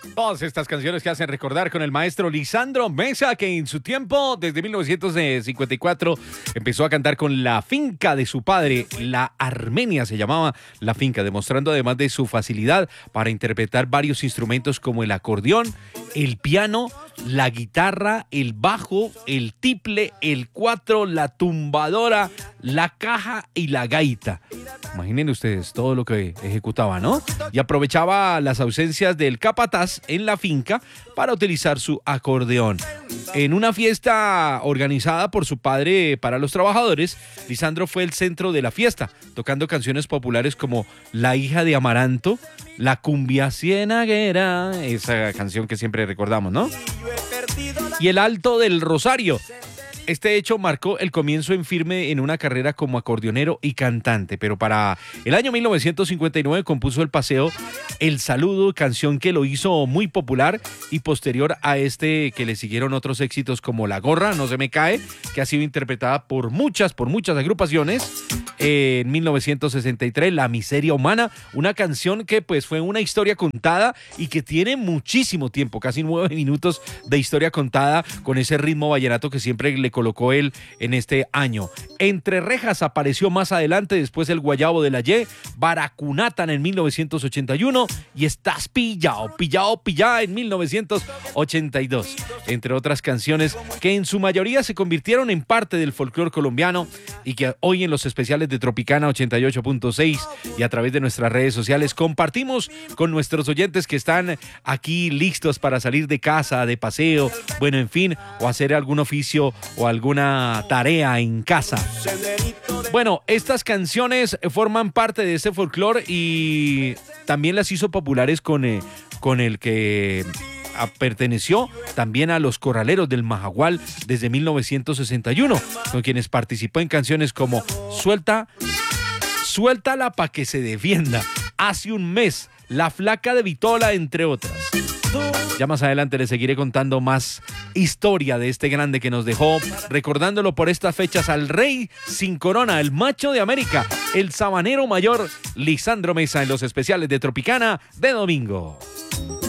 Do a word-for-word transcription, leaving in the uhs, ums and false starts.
Todas estas canciones que hacen recordar con el maestro Lisandro Mesa, que en su tiempo, desde mil novecientos cincuenta y cuatro, empezó a cantar con La Finca de su padre. La Armenia se llamaba La Finca, demostrando además de su facilidad para interpretar varios instrumentos como el acordeón, el piano, la guitarra, el bajo, el tiple, el cuatro, la tumbadora, la caja y la gaita. Imaginen ustedes todo lo que ejecutaba, ¿no? Y aprovechaba las ausencias del capataz en la finca para utilizar su acordeón. En una fiesta organizada por su padre para los trabajadores, Lisandro fue el centro de la fiesta, tocando canciones populares como La hija de Amaranto, La cumbia cienaguera, esa canción que siempre recordamos, ¿no? Y El alto del Rosario. Este hecho marcó el comienzo en firme en una carrera como acordeonero y cantante, pero para el año mil novecientos cincuenta y nueve compuso el paseo El Saludo, canción que lo hizo muy popular, y posterior a este que le siguieron otros éxitos como La Gorra, No se me cae, que ha sido interpretada por muchas, por muchas agrupaciones. En mil novecientos sesenta y tres, La Miseria Humana, una canción que pues fue una historia contada y que tiene muchísimo tiempo, casi nueve minutos de historia contada con ese ritmo vallenato que siempre le colocó él en este año. Entre Rejas apareció más adelante, después El Guayabo de la Ye, Baracunatan en mil novecientos ochenta y uno y Estás Pillao, Pillao, Pillá en mil novecientos ochenta y dos, entre otras canciones que en su mayoría se convirtieron en parte del folclore colombiano y que hoy en los especiales de Tropicana ochenta y ocho punto seis y a través de nuestras redes sociales compartimos con nuestros oyentes que están aquí listos para salir de casa, de paseo, bueno, en fin, o hacer algún oficio o alguna tarea en casa. Bueno, estas canciones forman parte de ese folclore y también las hizo populares con, eh, con el que a, perteneció también a los Corraleros del Majagual desde mil novecientos sesenta y uno, con quienes participó en canciones como Suelta, Suéltala pa' que se defienda, Hace un mes, La Flaca de Vitola, entre otras. Ya más adelante les seguiré contando más historia de este grande que nos dejó, recordándolo por estas fechas al rey sin corona, el macho de América, el sabanero mayor Lisandro Mesa en los especiales de Tropicana de domingo.